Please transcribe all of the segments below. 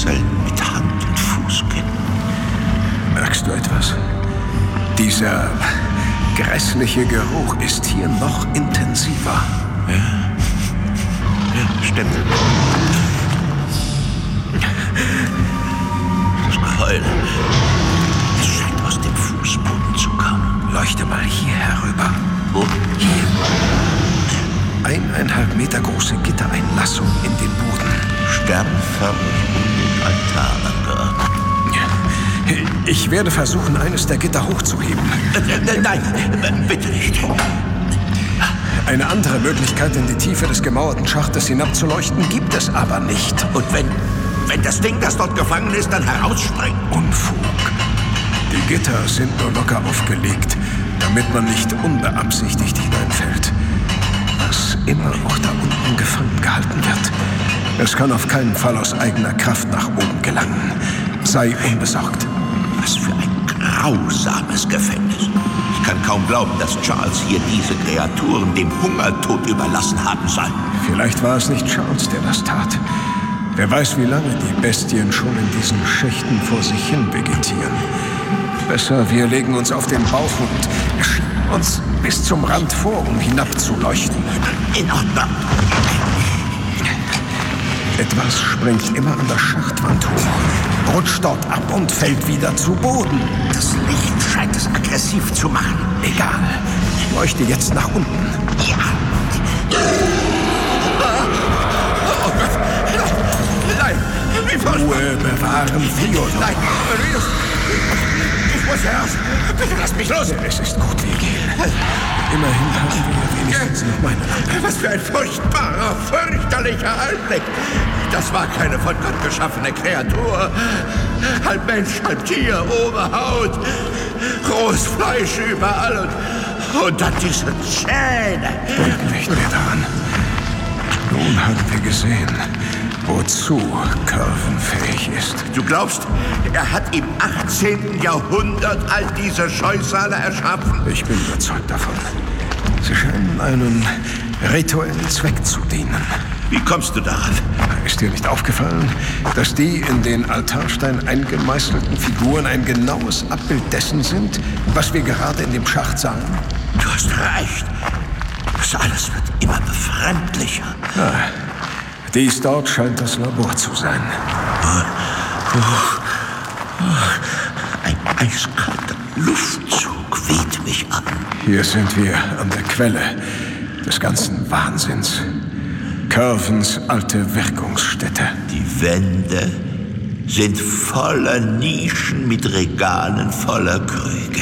Wurzeln mit Hand und Fuß kennen. Merkst du etwas? Dieser grässliche Geruch ist hier noch intensiver. Ja, stimmt. Das Gehäuse, es scheint aus dem Fußboden zu kommen. Leuchte mal hier herüber. Wo? Hier. 1,5 Meter große Gittereinlassung in den Boden. Sternförmig um den Altar angeordnet. Ich werde versuchen, eines der Gitter hochzuheben. Nein, bitte nicht. Eine andere Möglichkeit, in die Tiefe des gemauerten Schachtes hinabzuleuchten, gibt es aber nicht. Und wenn das Ding, das dort gefangen ist, dann herausspringt? Unfug. Die Gitter sind nur locker aufgelegt, damit man nicht unbeabsichtigt hineinfällt. Was immer auch da unten gefangen gehalten wird. Es kann auf keinen Fall aus eigener Kraft nach oben gelangen. Sei unbesorgt. Was für ein grausames Gefängnis. Ich kann kaum glauben, dass Charles hier diese Kreaturen dem Hungertod überlassen haben soll. Vielleicht war es nicht Charles, der das tat. Wer weiß, wie lange die Bestien schon in diesen Schächten vor sich hin vegetieren. Besser, wir legen uns auf den Bauch und schieben uns bis zum Rand vor, um hinabzuleuchten. In Ordnung. Etwas springt immer an der Schachtwand hoch, rutscht dort ab und fällt wieder zu Boden. Das Licht scheint es aggressiv zu machen. Egal. Leuchte jetzt nach unten. Ja. Oh Gott. Nein. Wie voll. Ruhe bewahren, Theodor. Nein. Ich muss heraus. Bitte lass mich los. Es ist gut, wir gehen. Immerhin haben wir wenigstens noch meine Lampe. Was für ein furchtbarer, fürchterlicher Anblick. Das war keine von Gott geschaffene Kreatur. Halb Mensch, halb Tier, Oberhaut, rohes Fleisch überall und dann diese Zähne. Denken nicht mehr daran. Nun haben wir gesehen, wozu Curwen fähig ist. Du glaubst, er hat im 18. Jahrhundert all diese Scheusale erschaffen? Ich bin überzeugt davon. Sie scheinen einem rituellen Zweck zu dienen. Wie kommst du daran? Ist dir nicht aufgefallen, dass die in den Altarstein eingemeißelten Figuren ein genaues Abbild dessen sind, was wir gerade in dem Schacht sahen? Du hast recht. Das alles wird immer befremdlicher. Dies dort scheint das Labor zu sein. Ein eiskalter Luftzug weht mich an. Hier sind wir an der Quelle des ganzen Wahnsinns. Curvens alte Wirkungsstätte. Die Wände sind voller Nischen mit Regalen voller Krüge.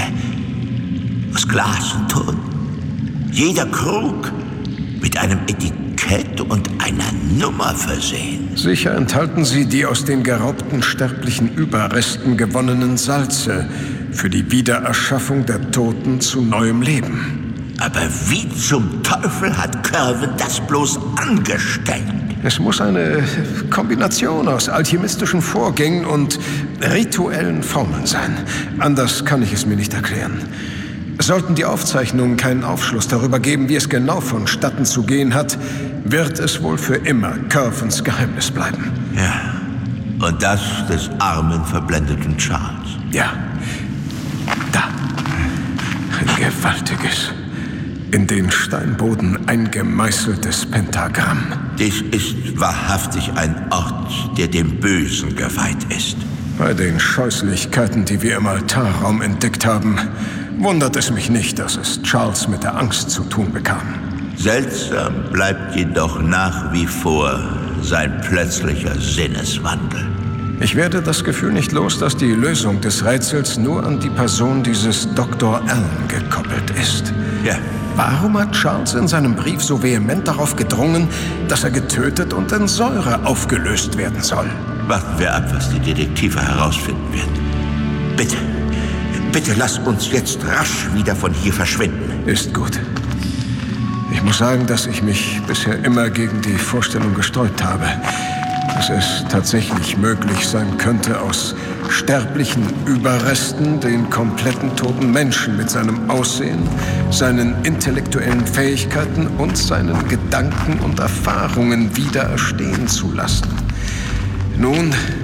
Aus Glas und Ton. Jeder Krug mit einem Etikett und einer Nummer versehen. Sicher enthalten sie die aus den geraubten sterblichen Überresten gewonnenen Salze für die Wiedererschaffung der Toten zu neuem Leben. Aber wie zum Teufel hat Curwen das bloß angestellt? Es muss eine Kombination aus alchemistischen Vorgängen und rituellen Formeln sein. Anders kann ich es mir nicht erklären. Sollten die Aufzeichnungen keinen Aufschluss darüber geben, wie es genau vonstatten zu gehen hat, wird es wohl für immer Curvens Geheimnis bleiben. Ja, und das des armen, verblendeten Charles. Ja, da. Ein gewaltiges, in den Steinboden eingemeißeltes Pentagramm. Dies ist wahrhaftig ein Ort, der dem Bösen geweiht ist. Bei den Scheußlichkeiten, die wir im Altarraum entdeckt haben, wundert es mich nicht, dass es Charles mit der Angst zu tun bekam. Seltsam bleibt jedoch nach wie vor sein plötzlicher Sinneswandel. Ich werde das Gefühl nicht los, dass die Lösung des Rätsels nur an die Person dieses Dr. Allen gekoppelt ist. Ja. Warum hat Charles in seinem Brief so vehement darauf gedrungen, dass er getötet und in Säure aufgelöst werden soll? Warten wir ab, was die Detektive herausfinden werden. Bitte lass uns jetzt rasch wieder von hier verschwinden. Ist gut. Ich muss sagen, dass ich mich bisher immer gegen die Vorstellung gesträubt habe, dass es tatsächlich möglich sein könnte, aus sterblichen Überresten den kompletten toten Menschen mit seinem Aussehen, seinen intellektuellen Fähigkeiten und seinen Gedanken und Erfahrungen wieder erstehen zu lassen. Nun